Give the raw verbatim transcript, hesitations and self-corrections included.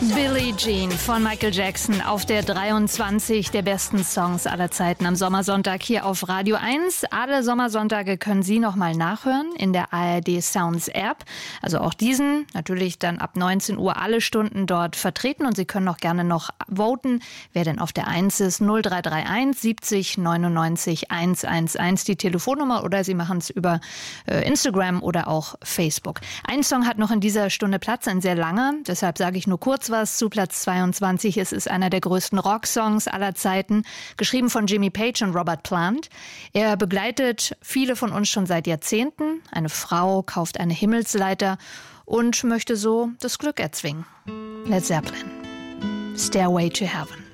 Billie Jean von Michael Jackson auf der dreiundzwanzig der besten Songs aller Zeiten am Sommersonntag hier auf Radio eins. Alle Sommersonntage können Sie noch mal nachhören in der A R D Sounds App. Also auch diesen, natürlich dann ab neunzehn Uhr alle Stunden dort vertreten. Und Sie können auch gerne noch voten, wer denn auf der eins ist. null drei drei eins siebzig neunundneunzig hundertelf die Telefonnummer, oder Sie machen es über äh, Instagram oder auch Facebook. Ein Song hat noch in dieser Stunde Platz, ein sehr langer. Deshalb sage ich nur kurz was zu Platz zweiundzwanzig. Es ist einer der größten Rocksongs aller Zeiten, geschrieben von Jimmy Page und Robert Plant. Er begleitet viele von uns schon seit Jahrzehnten. Eine Frau kauft eine Himmelsleiter und möchte so das Glück erzwingen. Led Zeppelin, Stairway to Heaven.